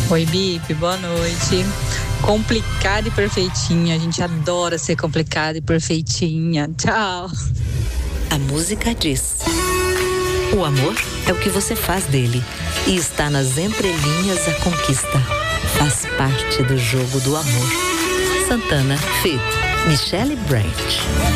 Oi, Bip, boa noite. Complicada e perfeitinha. A gente adora ser complicada e perfeitinha. Tchau. A música diz: o amor é o que você faz dele. E está nas entrelinhas a conquista. Faz parte do jogo do amor. Santana feat. Michelle Branch.